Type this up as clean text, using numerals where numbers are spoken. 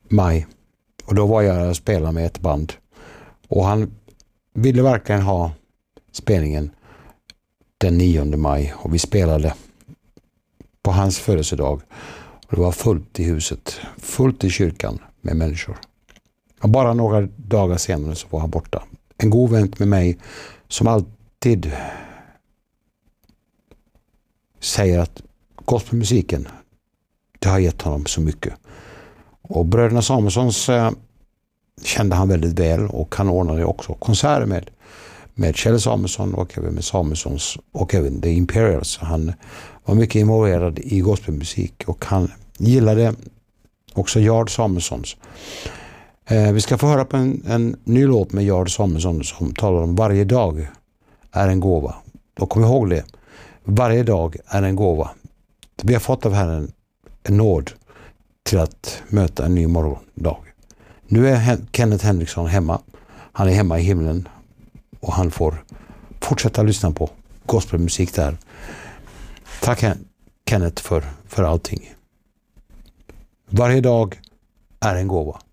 maj. Och då var jag och spelade med ett band. Och han ville verkligen ha spelningen den 9 maj. Och vi spelade på hans födelsedag. Och det var fullt i huset. Fullt i kyrkan med människor. Och bara några dagar senare så var han borta. En god vän med mig som alltid säger att gospelmusiken, det har gett honom så mycket. Och bröderna Samuelssons kände han väldigt väl, och han ordnade också konserter med Kjell Samuelsson och även med Samuelssons och även The Imperials. Han var mycket involverad i gospelmusik, och han gillade också Gerd Samuelssons. Vi ska få höra på en ny låt med Gerd Samuelsson som talar om varje dag är en gåva. Och kom ihåg det. Varje dag är en gåva. Vi har fått av Herren en nåd till att möta en ny morgondag. Nu är Kenneth Henriksson hemma. Han är hemma i himlen, och han får fortsätta lyssna på gospelmusik där. Tack Kenneth för allting. Varje dag är en gåva.